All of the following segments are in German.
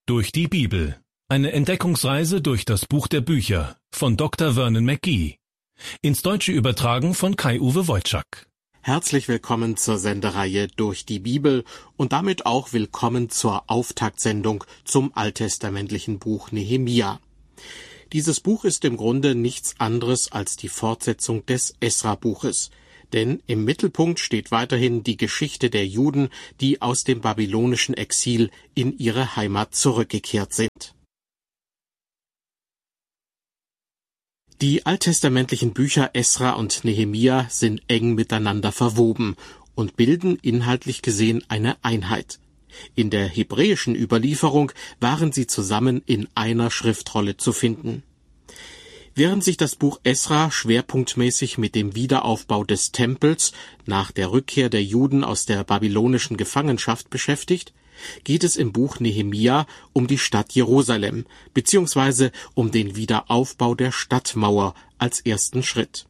Durch die Bibel. Eine Entdeckungsreise durch das Buch der Bücher von Dr. Vernon McGee. Ins Deutsche übertragen von Kai-Uwe Wojczak. Herzlich willkommen zur Sendereihe Durch die Bibel und damit auch willkommen zur Auftaktsendung zum alttestamentlichen Buch Nehemia. Dieses Buch ist im Grunde nichts anderes als die Fortsetzung des Esra-Buches. Denn im Mittelpunkt steht weiterhin die Geschichte der Juden, die aus dem babylonischen Exil in ihre Heimat zurückgekehrt sind. Die alttestamentlichen Bücher Esra und Nehemia sind eng miteinander verwoben und bilden inhaltlich gesehen eine Einheit. In der hebräischen Überlieferung waren sie zusammen in einer Schriftrolle zu finden. Während sich das Buch Esra schwerpunktmäßig mit dem Wiederaufbau des Tempels nach der Rückkehr der Juden aus der babylonischen Gefangenschaft beschäftigt, geht es im Buch Nehemia um die Stadt Jerusalem bzw. um den Wiederaufbau der Stadtmauer als ersten Schritt.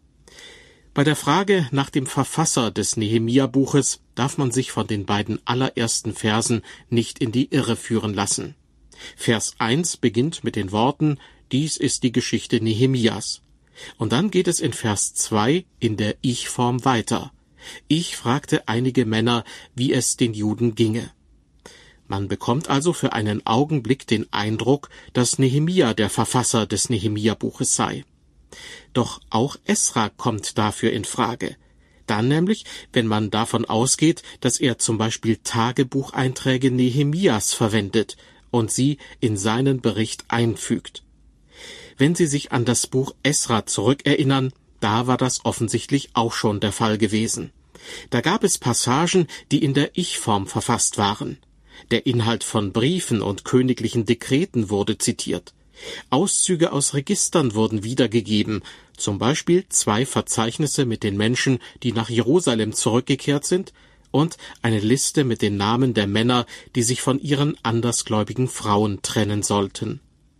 Bei der Frage nach dem Verfasser des Nehemia-Buches darf man sich von den beiden allerersten Versen nicht in die Irre führen lassen. Vers 1 beginnt mit den Worten: Dies ist die Geschichte Nehemias. Und dann geht es in Vers 2 in der Ich-Form weiter. Ich fragte einige Männer, wie es den Juden ginge. Man bekommt also für einen Augenblick den Eindruck, dass Nehemia der Verfasser des Nehemia-Buches sei. Doch auch Esra kommt dafür in Frage. Dann nämlich, wenn man davon ausgeht, dass er zum Beispiel Tagebucheinträge Nehemias verwendet und sie in seinen Bericht einfügt. Wenn Sie sich an das Buch Esra zurückerinnern, da war das offensichtlich auch schon der Fall gewesen. Da gab es Passagen, die in der Ich-Form verfasst waren. Der Inhalt von Briefen und königlichen Dekreten wurde zitiert. Auszüge aus Registern wurden wiedergegeben, zum Beispiel 2 Verzeichnisse mit den Menschen, die nach Jerusalem zurückgekehrt sind, und eine Liste mit den Namen der Männer, die sich von ihren andersgläubigen Frauen trennen sollten.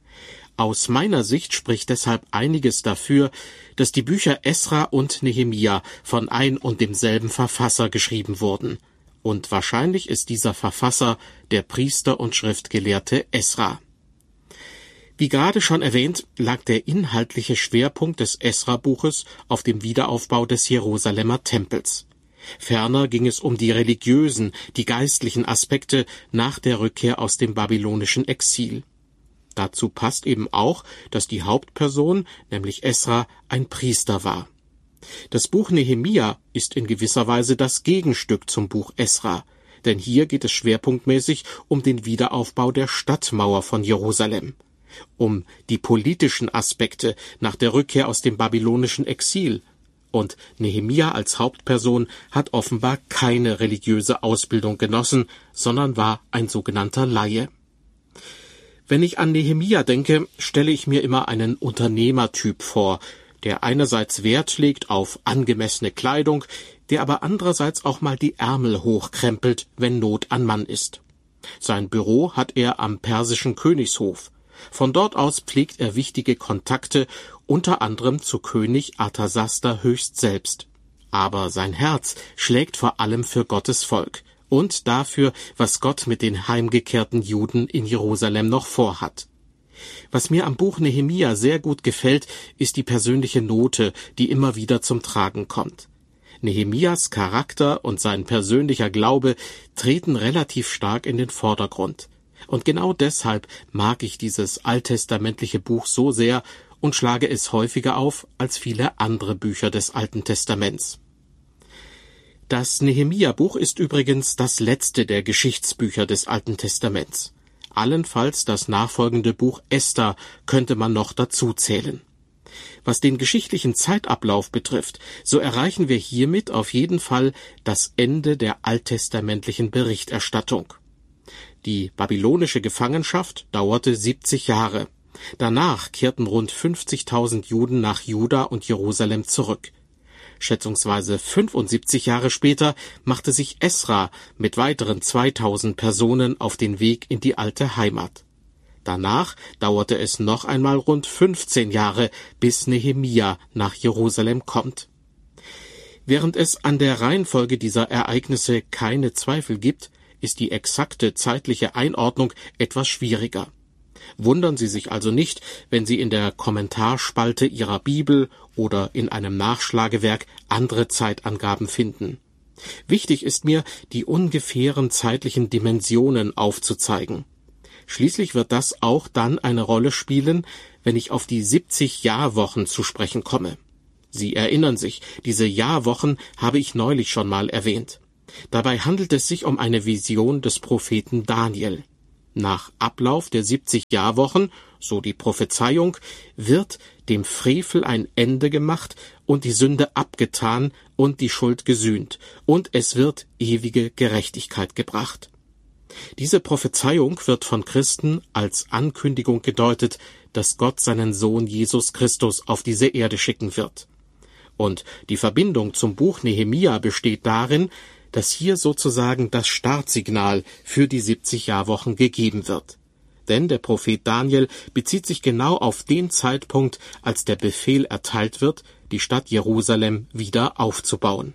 Aus meiner Sicht spricht deshalb einiges dafür, dass die Bücher Esra und Nehemia von ein und demselben Verfasser geschrieben wurden. Und wahrscheinlich ist dieser Verfasser der Priester und Schriftgelehrte Esra. Wie gerade schon erwähnt, lag der inhaltliche Schwerpunkt des Esra-Buches auf dem Wiederaufbau des Jerusalemer Tempels. Ferner ging es um die religiösen, die geistlichen Aspekte nach der Rückkehr aus dem babylonischen Exil. Dazu passt eben auch, dass die Hauptperson, nämlich Esra, ein Priester war. Das Buch Nehemia ist in gewisser Weise das Gegenstück zum Buch Esra, denn hier geht es schwerpunktmäßig um den Wiederaufbau der Stadtmauer von Jerusalem, um die politischen Aspekte nach der Rückkehr aus dem babylonischen Exil. Und Nehemia als Hauptperson hat offenbar keine religiöse Ausbildung genossen, sondern war ein sogenannter Laie. Wenn ich an Nehemia denke, stelle ich mir immer einen Unternehmertyp vor, der einerseits Wert legt auf angemessene Kleidung, der aber andererseits auch mal die Ärmel hochkrempelt, wenn Not an Mann ist. Sein Büro hat er am persischen Königshof. Von dort aus pflegt er wichtige Kontakte, unter anderem zu König Arthasasta höchst selbst. Aber sein Herz schlägt vor allem für Gottes Volk und dafür, was Gott mit den heimgekehrten Juden in Jerusalem noch vorhat. Was mir am Buch Nehemia sehr gut gefällt, ist die persönliche Note, die immer wieder zum Tragen kommt. Nehemias Charakter und sein persönlicher Glaube treten relativ stark in den Vordergrund. Und genau deshalb mag ich dieses alttestamentliche Buch so sehr und schlage es häufiger auf als viele andere Bücher des Alten Testaments. Das Nehemia-Buch ist übrigens das letzte der Geschichtsbücher des Alten Testaments. Allenfalls das nachfolgende Buch Esther könnte man noch dazu zählen. Was den geschichtlichen Zeitablauf betrifft, so erreichen wir hiermit auf jeden Fall das Ende der alttestamentlichen Berichterstattung. Die babylonische Gefangenschaft dauerte 70 Jahre. Danach kehrten rund 50.000 Juden nach Juda und Jerusalem zurück. Schätzungsweise 75 Jahre später machte sich Esra mit weiteren 2000 Personen auf den Weg in die alte Heimat. Danach dauerte es noch einmal rund 15 Jahre, bis Nehemia nach Jerusalem kommt. Während es an der Reihenfolge dieser Ereignisse keine Zweifel gibt, ist die exakte zeitliche Einordnung etwas schwieriger. Wundern Sie sich also nicht, wenn Sie in der Kommentarspalte Ihrer Bibel oder in einem Nachschlagewerk andere Zeitangaben finden. Wichtig ist mir, die ungefähren zeitlichen Dimensionen aufzuzeigen. Schließlich wird das auch dann eine Rolle spielen, wenn ich auf die 70 Jahrwochen zu sprechen komme. Sie erinnern sich, diese Jahrwochen habe ich neulich schon mal erwähnt. Dabei handelt es sich um eine Vision des Propheten Daniel. Nach Ablauf der 70 Jahrwochen, so die Prophezeiung, wird dem Frevel ein Ende gemacht und die Sünde abgetan und die Schuld gesühnt, und es wird ewige Gerechtigkeit gebracht. Diese Prophezeiung wird von Christen als Ankündigung gedeutet, dass Gott seinen Sohn Jesus Christus auf diese Erde schicken wird. Und die Verbindung zum Buch Nehemia besteht darin, dass hier sozusagen das Startsignal für die 70 Jahrwochen gegeben wird. Denn der Prophet Daniel bezieht sich genau auf den Zeitpunkt, als der Befehl erteilt wird, die Stadt Jerusalem wieder aufzubauen.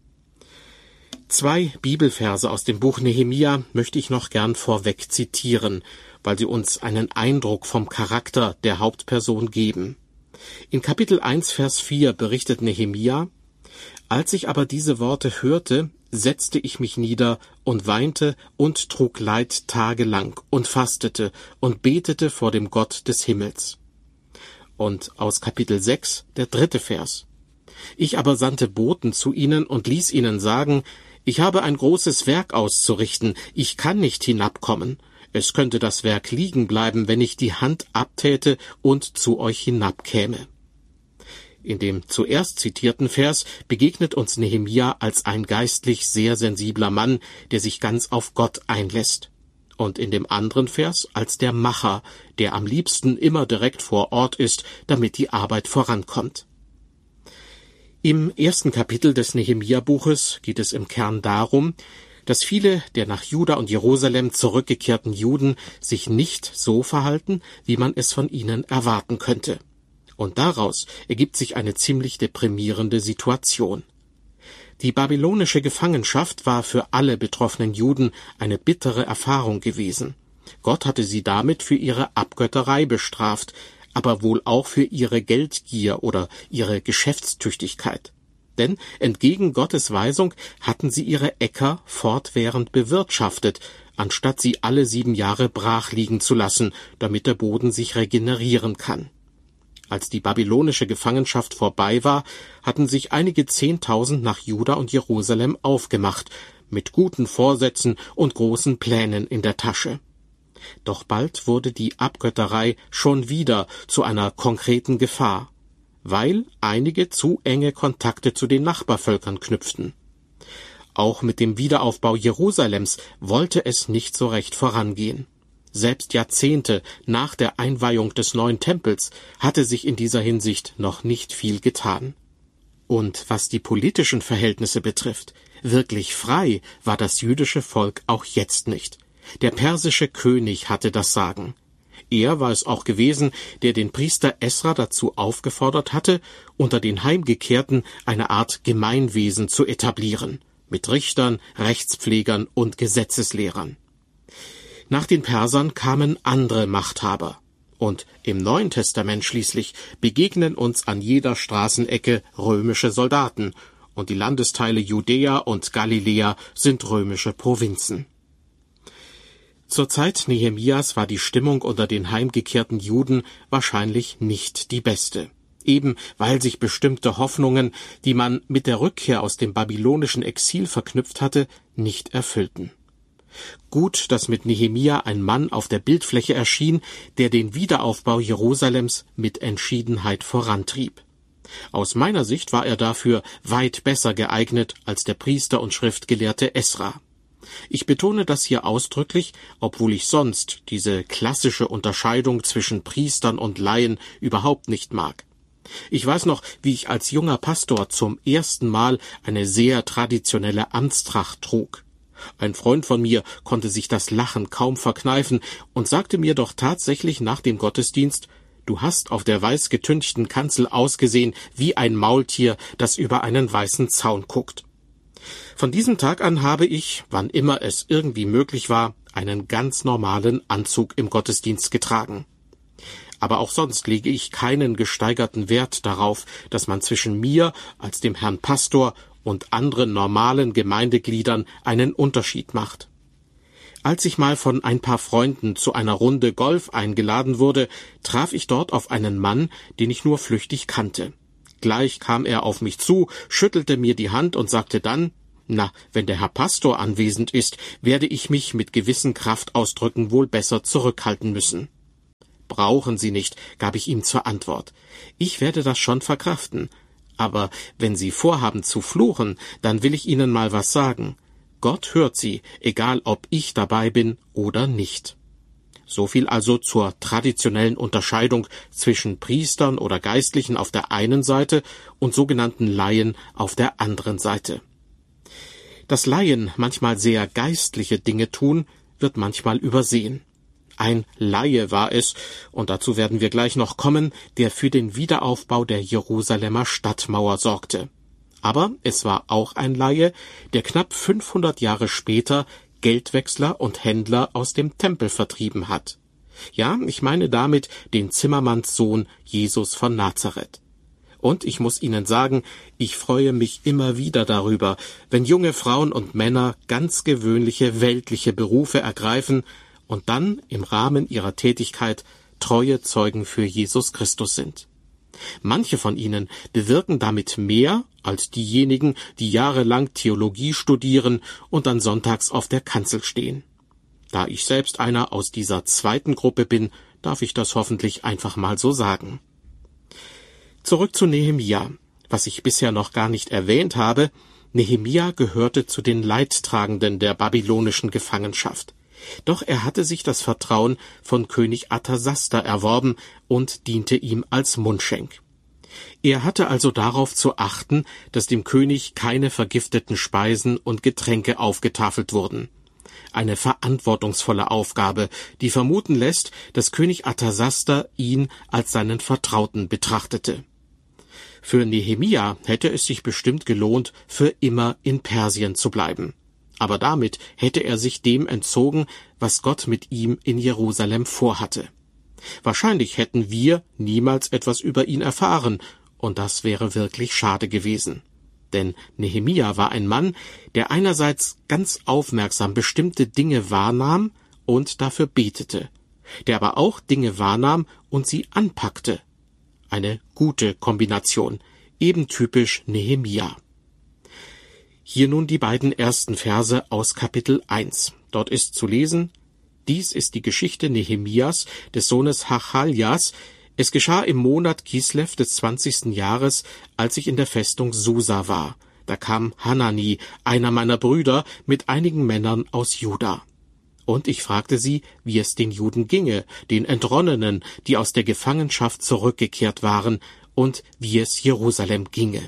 2 Bibelverse aus dem Buch Nehemia möchte ich noch gern vorweg zitieren, weil sie uns einen Eindruck vom Charakter der Hauptperson geben. In Kapitel 1, Vers 4 berichtet Nehemia: Als ich aber diese Worte hörte, setzte ich mich nieder und weinte und trug Leid tagelang und fastete und betete vor dem Gott des Himmels. Und aus Kapitel 6, der 3. Vers. Ich aber sandte Boten zu ihnen und ließ ihnen sagen: Ich habe ein großes Werk auszurichten, ich kann nicht hinabkommen. Es könnte das Werk liegen bleiben, wenn ich die Hand abtäte und zu euch hinabkäme. In dem zuerst zitierten Vers begegnet uns Nehemia als ein geistlich sehr sensibler Mann, der sich ganz auf Gott einlässt. Und in dem anderen Vers als der Macher, der am liebsten immer direkt vor Ort ist, damit die Arbeit vorankommt. Im 1. Kapitel des Nehemia-Buches geht es im Kern darum, dass viele der nach Juda und Jerusalem zurückgekehrten Juden sich nicht so verhalten, wie man es von ihnen erwarten könnte. Und daraus ergibt sich eine ziemlich deprimierende Situation. Die babylonische Gefangenschaft war für alle betroffenen Juden eine bittere Erfahrung gewesen. Gott hatte sie damit für ihre Abgötterei bestraft, aber wohl auch für ihre Geldgier oder ihre Geschäftstüchtigkeit. Denn entgegen Gottes Weisung hatten sie ihre Äcker fortwährend bewirtschaftet, anstatt sie alle 7 Jahre brach liegen zu lassen, damit der Boden sich regenerieren kann. Als die babylonische Gefangenschaft vorbei war, hatten sich einige 10.000 nach Juda und Jerusalem aufgemacht, mit guten Vorsätzen und großen Plänen in der Tasche. Doch bald wurde die Abgötterei schon wieder zu einer konkreten Gefahr, weil einige zu enge Kontakte zu den Nachbarvölkern knüpften. Auch mit dem Wiederaufbau Jerusalems wollte es nicht so recht vorangehen. Selbst Jahrzehnte nach der Einweihung des neuen Tempels hatte sich in dieser Hinsicht noch nicht viel getan. Und was die politischen Verhältnisse betrifft, wirklich frei war das jüdische Volk auch jetzt nicht. Der persische König hatte das Sagen. Er war es auch gewesen, der den Priester Esra dazu aufgefordert hatte, unter den Heimgekehrten eine Art Gemeinwesen zu etablieren, mit Richtern, Rechtspflegern und Gesetzeslehrern. Nach den Persern kamen andere Machthaber. Und im Neuen Testament schließlich begegnen uns an jeder Straßenecke römische Soldaten, und die Landesteile Judäa und Galiläa sind römische Provinzen. Zur Zeit Nehemias war die Stimmung unter den heimgekehrten Juden wahrscheinlich nicht die beste, eben weil sich bestimmte Hoffnungen, die man mit der Rückkehr aus dem babylonischen Exil verknüpft hatte, nicht erfüllten. Gut, dass mit Nehemia ein Mann auf der Bildfläche erschien, der den Wiederaufbau Jerusalems mit Entschiedenheit vorantrieb. Aus meiner Sicht war er dafür weit besser geeignet als der Priester und Schriftgelehrte Esra. Ich betone das hier ausdrücklich, obwohl ich sonst diese klassische Unterscheidung zwischen Priestern und Laien überhaupt nicht mag. Ich weiß noch, wie ich als junger Pastor zum ersten Mal eine sehr traditionelle Amtstracht trug. Ein Freund von mir konnte sich das Lachen kaum verkneifen und sagte mir doch tatsächlich nach dem Gottesdienst: Du hast auf der weiß getünchten Kanzel ausgesehen wie ein Maultier, das über einen weißen Zaun guckt. Von diesem Tag an habe ich, wann immer es irgendwie möglich war, einen ganz normalen Anzug im Gottesdienst getragen. Aber auch sonst lege ich keinen gesteigerten Wert darauf, dass man zwischen mir als dem Herrn Pastor und anderen normalen Gemeindegliedern einen Unterschied macht. Als ich mal von ein paar Freunden zu einer Runde Golf eingeladen wurde, traf ich dort auf einen Mann, den ich nur flüchtig kannte. Gleich kam er auf mich zu, schüttelte mir die Hand und sagte dann: »Na, wenn der Herr Pastor anwesend ist, werde ich mich mit gewissen Kraftausdrücken wohl besser zurückhalten müssen.« »Brauchen Sie nicht«, gab ich ihm zur Antwort. »Ich werde das schon verkraften. Aber wenn Sie vorhaben zu fluchen, dann will ich Ihnen mal was sagen. Gott hört Sie, egal ob ich dabei bin oder nicht.« So viel also zur traditionellen Unterscheidung zwischen Priestern oder Geistlichen auf der einen Seite und sogenannten Laien auf der anderen Seite. Dass Laien manchmal sehr geistliche Dinge tun, wird manchmal übersehen. Ein Laie war es, und dazu werden wir gleich noch kommen, der für den Wiederaufbau der Jerusalemer Stadtmauer sorgte. Aber es war auch ein Laie, der knapp 500 Jahre später Geldwechsler und Händler aus dem Tempel vertrieben hat. Ja, ich meine damit den Zimmermannssohn Jesus von Nazareth. Und ich muss Ihnen sagen, ich freue mich immer wieder darüber, wenn junge Frauen und Männer ganz gewöhnliche weltliche Berufe ergreifen und dann im Rahmen ihrer Tätigkeit treue Zeugen für Jesus Christus sind. Manche von ihnen bewirken damit mehr als diejenigen, die jahrelang Theologie studieren und dann sonntags auf der Kanzel stehen. Da ich selbst einer aus dieser zweiten Gruppe bin, darf ich das hoffentlich einfach mal so sagen. Zurück zu Nehemia. Was ich bisher noch gar nicht erwähnt habe: Nehemia gehörte zu den Leidtragenden der babylonischen Gefangenschaft. Doch er hatte sich das Vertrauen von König Arthasasta erworben und diente ihm als Mundschenk. Er hatte also darauf zu achten, dass dem König keine vergifteten Speisen und Getränke aufgetafelt wurden. Eine verantwortungsvolle Aufgabe, die vermuten lässt, dass König Arthasasta ihn als seinen Vertrauten betrachtete. Für Nehemia hätte es sich bestimmt gelohnt, für immer in Persien zu bleiben. Aber damit hätte er sich dem entzogen, was Gott mit ihm in Jerusalem vorhatte. Wahrscheinlich hätten wir niemals etwas über ihn erfahren, und das wäre wirklich schade gewesen. Denn Nehemia war ein Mann, der einerseits ganz aufmerksam bestimmte Dinge wahrnahm und dafür betete, der aber auch Dinge wahrnahm und sie anpackte. Eine gute Kombination, eben typisch Nehemia. Hier nun die beiden ersten Verse aus Kapitel 1. Dort ist zu lesen: Dies ist die Geschichte Nehemias, des Sohnes Hachaljas. Es geschah im Monat Kislev des 20. Jahres, als ich in der Festung Susa war. Da kam Hanani, einer meiner Brüder, mit einigen Männern aus Juda. Und ich fragte sie, wie es den Juden ginge, den Entronnenen, die aus der Gefangenschaft zurückgekehrt waren, und wie es Jerusalem ginge.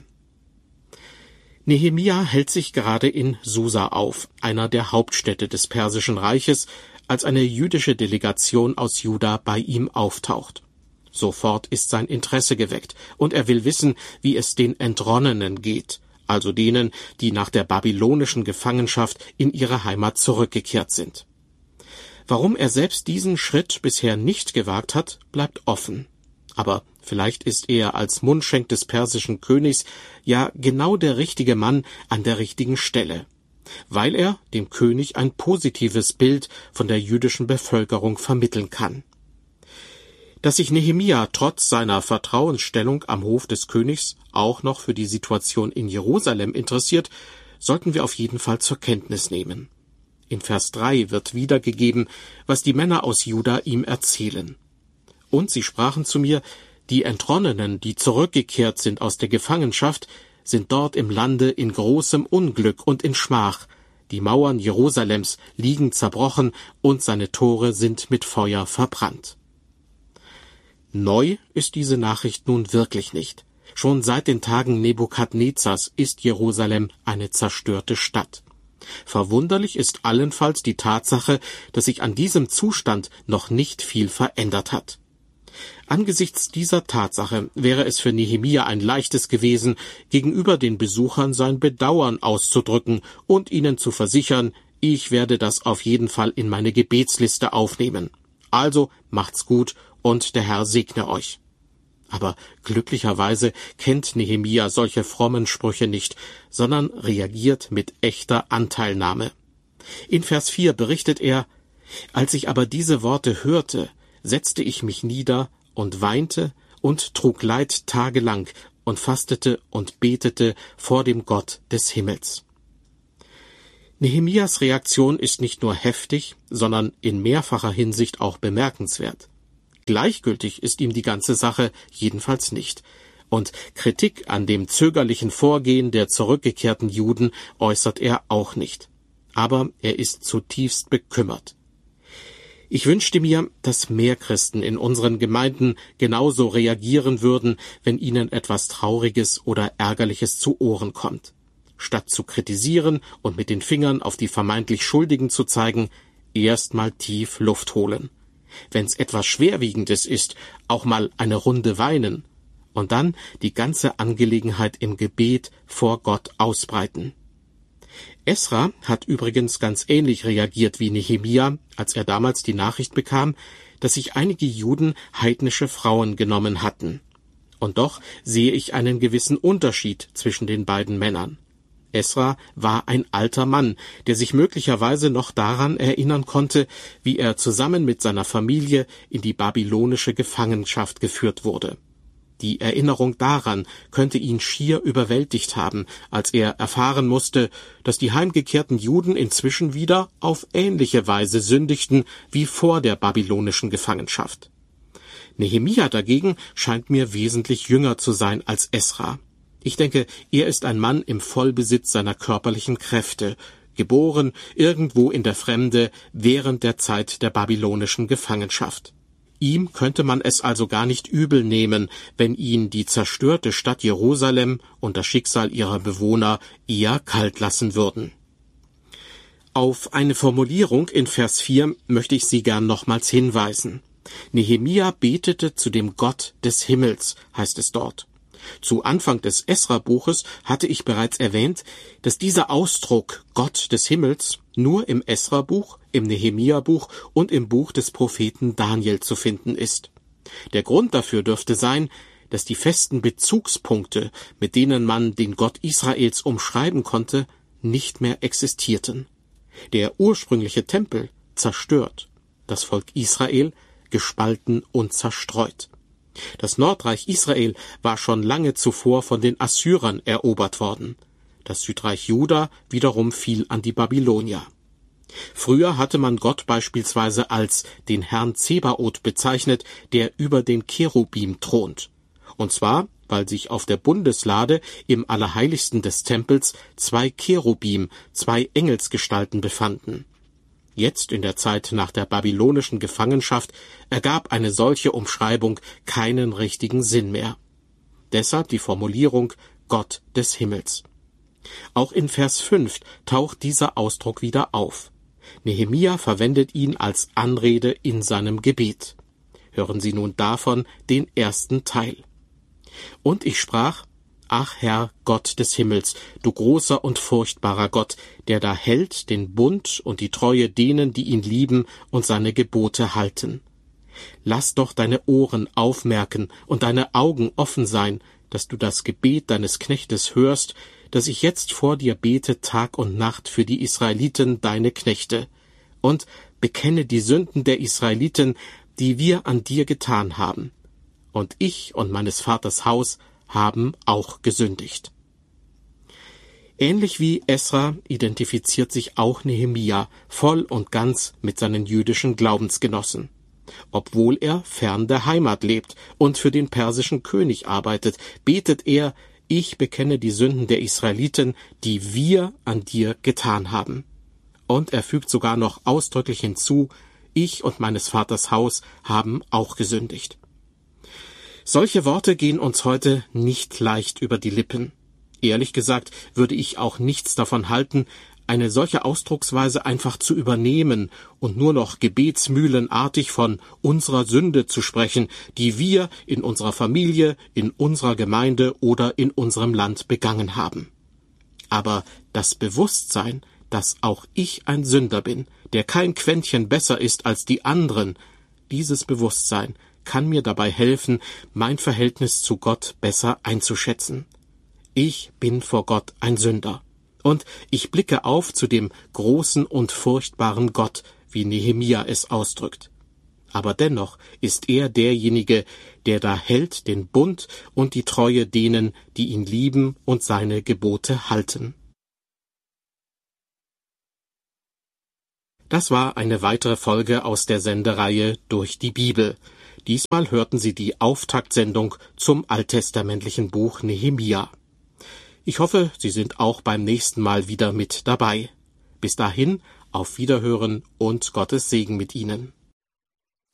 Nehemia hält sich gerade in Susa auf, einer der Hauptstädte des Persischen Reiches, als eine jüdische Delegation aus Juda bei ihm auftaucht. Sofort ist sein Interesse geweckt, und er will wissen, wie es den Entronnenen geht, also denen, die nach der babylonischen Gefangenschaft in ihre Heimat zurückgekehrt sind. Warum er selbst diesen Schritt bisher nicht gewagt hat, bleibt offen. Aber vielleicht ist er als Mundschenk des persischen Königs ja genau der richtige Mann an der richtigen Stelle, weil er dem König ein positives Bild von der jüdischen Bevölkerung vermitteln kann. Dass sich Nehemia trotz seiner Vertrauensstellung am Hof des Königs auch noch für die Situation in Jerusalem interessiert, sollten wir auf jeden Fall zur Kenntnis nehmen. In Vers 3 wird wiedergegeben, was die Männer aus Juda ihm erzählen. Und sie sprachen zu mir: Die Entronnenen, die zurückgekehrt sind aus der Gefangenschaft, sind dort im Lande in großem Unglück und in Schmach. Die Mauern Jerusalems liegen zerbrochen und seine Tore sind mit Feuer verbrannt. Neu ist diese Nachricht nun wirklich nicht. Schon seit den Tagen Nebukadnezars ist Jerusalem eine zerstörte Stadt. Verwunderlich ist allenfalls die Tatsache, dass sich an diesem Zustand noch nicht viel verändert hat. Angesichts dieser Tatsache wäre es für Nehemia ein leichtes gewesen, gegenüber den Besuchern sein Bedauern auszudrücken und ihnen zu versichern, ich werde das auf jeden Fall in meine Gebetsliste aufnehmen. Also macht's gut und der Herr segne euch. Aber glücklicherweise kennt Nehemia solche frommen Sprüche nicht, sondern reagiert mit echter Anteilnahme. In Vers 4 berichtet er: Als ich aber diese Worte hörte, setzte ich mich nieder und weinte und trug Leid tagelang und fastete und betete vor dem Gott des Himmels. Nehemias Reaktion ist nicht nur heftig, sondern in mehrfacher Hinsicht auch bemerkenswert. Gleichgültig ist ihm die ganze Sache jedenfalls nicht. Und Kritik an dem zögerlichen Vorgehen der zurückgekehrten Juden äußert er auch nicht. Aber er ist zutiefst bekümmert. Ich wünschte mir, dass mehr Christen in unseren Gemeinden genauso reagieren würden, wenn ihnen etwas Trauriges oder Ärgerliches zu Ohren kommt. Statt zu kritisieren und mit den Fingern auf die vermeintlich Schuldigen zu zeigen, erst mal tief Luft holen. Wenn's etwas Schwerwiegendes ist, auch mal eine Runde weinen und dann die ganze Angelegenheit im Gebet vor Gott ausbreiten. Esra hat übrigens ganz ähnlich reagiert wie Nehemia, als er damals die Nachricht bekam, dass sich einige Juden heidnische Frauen genommen hatten. Und doch sehe ich einen gewissen Unterschied zwischen den beiden Männern. Esra war ein alter Mann, der sich möglicherweise noch daran erinnern konnte, wie er zusammen mit seiner Familie in die babylonische Gefangenschaft geführt wurde. Die Erinnerung daran könnte ihn schier überwältigt haben, als er erfahren musste, dass die heimgekehrten Juden inzwischen wieder auf ähnliche Weise sündigten wie vor der babylonischen Gefangenschaft. Nehemia dagegen scheint mir wesentlich jünger zu sein als Esra. Ich denke, er ist ein Mann im Vollbesitz seiner körperlichen Kräfte, geboren irgendwo in der Fremde während der Zeit der babylonischen Gefangenschaft. Ihm könnte man es also gar nicht übel nehmen, wenn ihn die zerstörte Stadt Jerusalem und das Schicksal ihrer Bewohner eher kalt lassen würden. Auf eine Formulierung in Vers 4 möchte ich Sie gern nochmals hinweisen. Nehemia betete zu dem Gott des Himmels, heißt es dort. Zu Anfang des Esra-Buches hatte ich bereits erwähnt, dass dieser Ausdruck Gott des Himmels nur im Esra-Buch, im Nehemia-Buch und im Buch des Propheten Daniel zu finden ist. Der Grund dafür dürfte sein, dass die festen Bezugspunkte, mit denen man den Gott Israels umschreiben konnte, nicht mehr existierten. Der ursprüngliche Tempel zerstört, das Volk Israel gespalten und zerstreut. Das Nordreich Israel war schon lange zuvor von den Assyrern erobert worden. Das Südreich Juda wiederum fiel an die Babylonier. Früher hatte man Gott beispielsweise als den Herrn Zebaoth bezeichnet, der über den Cherubim thront. Und zwar, weil sich auf der Bundeslade im Allerheiligsten des Tempels 2 Cherubim, 2 Engelsgestalten befanden. Jetzt in der Zeit nach der babylonischen Gefangenschaft ergab eine solche Umschreibung keinen richtigen Sinn mehr. Deshalb die Formulierung Gott des Himmels. Auch in Vers 5 taucht dieser Ausdruck wieder auf. Nehemia verwendet ihn als Anrede in seinem Gebet. Hören Sie nun davon den ersten Teil. Und ich sprach: Ach Herr, Gott des Himmels, du großer und furchtbarer Gott, der da hält den Bund und die Treue denen, die ihn lieben und seine Gebote halten. Lass doch deine Ohren aufmerken und deine Augen offen sein, dass du das Gebet deines Knechtes hörst, dass ich jetzt vor dir bete Tag und Nacht für die Israeliten, deine Knechte, und bekenne die Sünden der Israeliten, die wir an dir getan haben. Und ich und meines Vaters Haus haben auch gesündigt. Ähnlich wie Esra identifiziert sich auch Nehemia voll und ganz mit seinen jüdischen Glaubensgenossen. Obwohl er fern der Heimat lebt und für den persischen König arbeitet, betet er: Ich bekenne die Sünden der Israeliten, die wir an dir getan haben. Und er fügt sogar noch ausdrücklich hinzu: Ich und meines Vaters Haus haben auch gesündigt. Solche Worte gehen uns heute nicht leicht über die Lippen. Ehrlich gesagt würde ich auch nichts davon halten, Eine solche Ausdrucksweise einfach zu übernehmen und nur noch gebetsmühlenartig von unserer Sünde zu sprechen, die wir in unserer Familie, in unserer Gemeinde oder in unserem Land begangen haben. Aber das Bewusstsein, dass auch ich ein Sünder bin, der kein Quäntchen besser ist als die anderen, dieses Bewusstsein kann mir dabei helfen, mein Verhältnis zu Gott besser einzuschätzen. Ich bin vor Gott ein Sünder. Und ich blicke auf zu dem großen und furchtbaren Gott, wie Nehemia es ausdrückt. Aber dennoch ist er derjenige, der da hält den Bund und die Treue denen, die ihn lieben und seine Gebote halten. Das war eine weitere Folge aus der Sendereihe Durch die Bibel. Diesmal hörten Sie die Auftaktsendung zum alttestamentlichen Buch Nehemia. Ich hoffe, Sie sind auch beim nächsten Mal wieder mit dabei. Bis dahin, auf Wiederhören und Gottes Segen mit Ihnen.